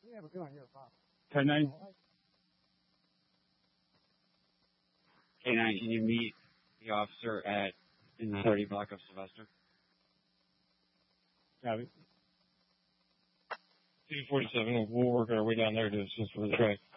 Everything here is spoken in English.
10-9. K-9, can you meet the officer in the 30 block of Sylvester? Copy. 247, we'll work our way down there to assist with the track.